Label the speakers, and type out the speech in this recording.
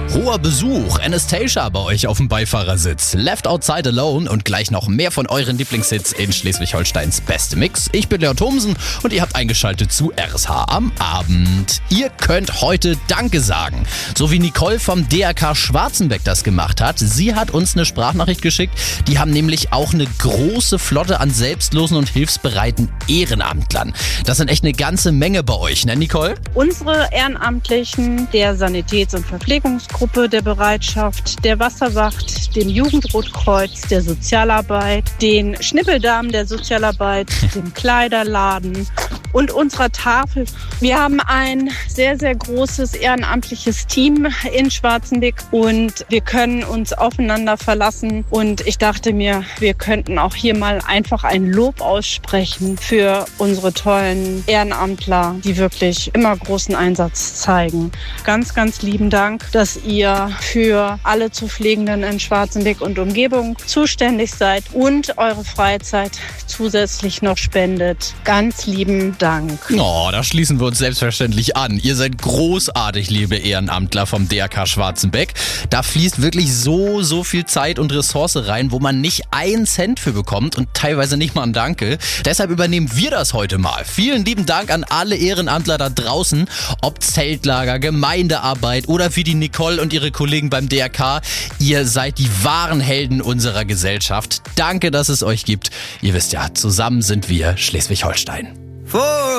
Speaker 1: Hoher Besuch, Anastasia bei euch auf dem Beifahrersitz, Left Outside Alone und gleich noch mehr von euren Lieblingshits in Schleswig-Holsteins beste Mix. Ich bin Leon Thomsen und ihr habt eingeschaltet zu RSH am Abend. Ihr könnt heute Danke sagen, so wie Nicole vom DRK Schwarzenbeck das gemacht hat. Sie hat uns eine Sprachnachricht geschickt, die haben nämlich auch eine große Flotte an selbstlosen und hilfsbereiten Ehrenamtlern. Das sind echt eine ganze Menge bei euch, ne Nicole?
Speaker 2: Unsere Ehrenamtlichen der Sanitäts- und Verpflegungsgruppe, der Bereitschaft, der Wasserwacht, dem Jugendrotkreuz, der Sozialarbeit, den Schnippeldamen der Sozialarbeit, dem Kleiderladen und unserer Tafel. Wir haben ein sehr, sehr großes ehrenamtliches Team in Schwarzenbeck und wir können uns aufeinander verlassen. Und ich dachte mir, wir könnten auch hier mal einfach ein Lob aussprechen für unsere tollen Ehrenamtler, die wirklich immer großen Einsatz zeigen. Ganz, ganz lieben Dank, dass ihr für alle zu Pflegenden in Schwarzenbeck und Umgebung zuständig seid und eure Freizeit zusätzlich noch spendet. Ganz lieben Dank.
Speaker 1: Oh, da schließen wir uns selbstverständlich an. Ihr seid großartig, liebe Ehrenamtler vom DRK Schwarzenbeck. Da fließt wirklich so viel Zeit und Ressource rein, wo man nicht einen Cent für bekommt und teilweise nicht mal ein Danke. Deshalb übernehmen wir das heute mal. Vielen lieben Dank an alle Ehrenamtler da draußen, ob Zeltlager, Gemeindearbeit oder wie die Nicole und ihre Kollegen beim DRK. Ihr seid die wahren Helden unserer Gesellschaft. Danke, dass es euch gibt. Ihr wisst ja, zusammen sind wir Schleswig-Holstein.